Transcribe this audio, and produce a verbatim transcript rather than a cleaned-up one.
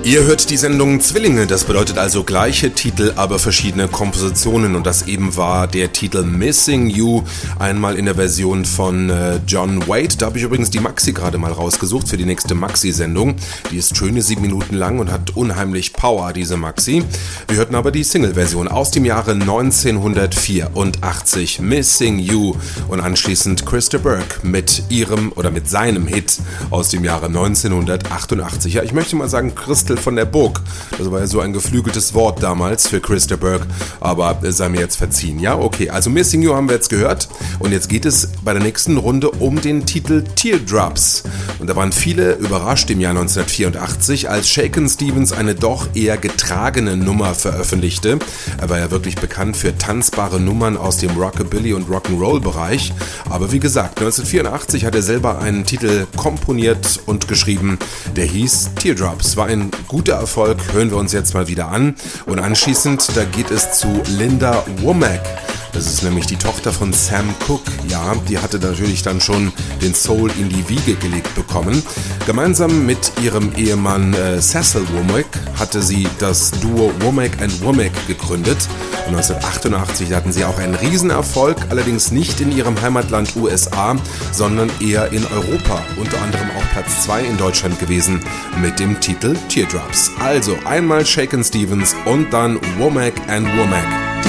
Ihr hört die Sendung Zwillinge, das bedeutet also gleiche Titel, aber verschiedene Kompositionen, und das eben war der Titel Missing You, einmal in der Version von äh, John Waite. Da habe ich übrigens die Maxi gerade mal rausgesucht für die nächste Maxi-Sendung. Die ist schöne sieben Minuten lang und hat unheimlich Power, diese Maxi. Wir hörten aber die Single-Version aus dem Jahre neunzehnhundertvierundachtzig, Missing You, und anschließend Chris de Burgh mit ihrem oder mit seinem Hit aus dem Jahre neunzehnhundertachtundachtzig. Ja, ich möchte mal sagen, Christel von der Burg. Das war ja so ein geflügeltes Wort damals für Chris de Burgh, aber sei mir jetzt verziehen. Ja, okay, also Missing You haben wir jetzt gehört, und jetzt geht es bei der nächsten Runde um den Titel Teardrops. Und da waren viele überrascht im Jahr neunzehnhundertvierundachtzig, als Shakin' Stevens eine doch eher getragene Nummer veröffentlichte. Er war ja wirklich bekannt für tanzbare Nummern aus dem Rockabilly- und Rock'n'Roll-Bereich. Aber wie gesagt, neunzehnhundertvierundachtzig hat er selber einen Titel komponiert und geschrieben, der hieß Teardrops. War ein guter Erfolg, hören wir uns jetzt mal wieder an. Und anschließend, da geht es zu Linda Womack. Das ist nämlich die Tochter von Sam Cooke. Ja, die hatte natürlich dann schon den Soul in die Wiege gelegt bekommen. Gemeinsam mit ihrem Ehemann äh, Cecil Womack hatte sie das Duo Womack and Womack gegründet. Und neunzehnhundertachtundachtzig hatten sie auch einen Riesenerfolg, allerdings nicht in ihrem Heimatland U S A, sondern eher in Europa. Unter anderem auch Platz zwei in Deutschland gewesen mit dem Titel Teardrops. Also einmal Shakin' Stevens und dann Womack and Womack.